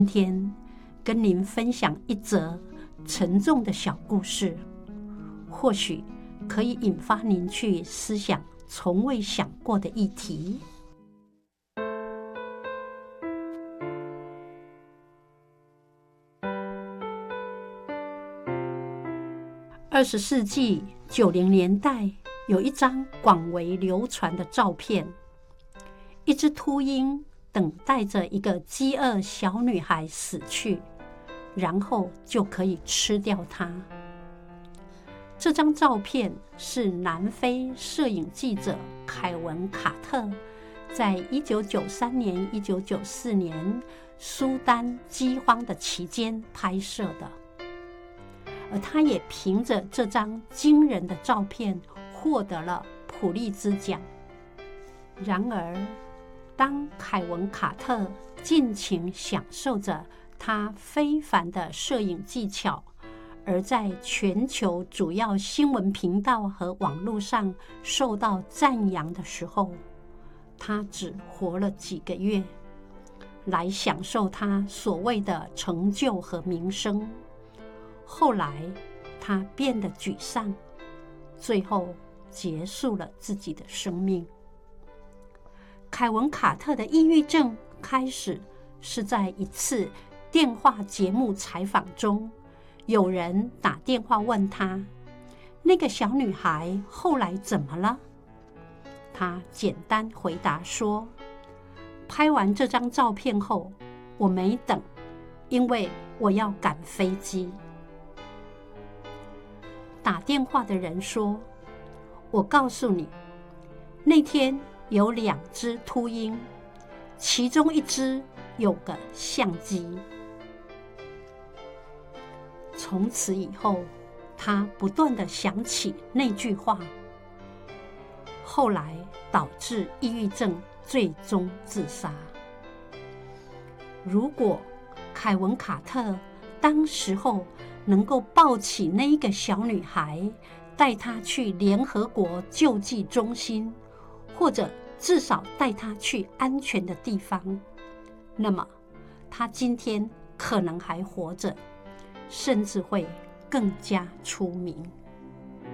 今天跟您分享一则沉重的小故事，或许可以引发您去思想从未想过的议题。20世纪90年代，有一张广为流传的照片，一只秃鹰等待着一个饥饿小女孩死去，然后就可以吃掉它。这张照片是南非摄影记者凯文·卡特在1993年、1994年苏丹饥荒的期间拍摄的，而他也凭着这张惊人的照片获得了普利兹奖。然而，当凯文·卡特尽情享受着他非凡的摄影技巧，而在全球主要新闻频道和网络上受到赞扬的时候，他只活了几个月，来享受他所谓的成就和名声。后来，他变得沮丧，最后结束了自己的生命。凯文·卡特的抑郁症开始是在一次电话节目采访中，有人打电话问他，那个小女孩后来怎么了？他简单回答说，拍完这张照片后，我没等，因为我要赶飞机。打电话的人说，我告诉你，那天有2只秃鹰，其中一只有个相机。从此以后，他不断地想起那句话，后来导致抑郁症，最终自杀。如果凯文·卡特当时候能够抱起那一个小女孩，带她去联合国救济中心，或者至少带她去安全的地方，那么她今天可能还活着，甚至会更加出名。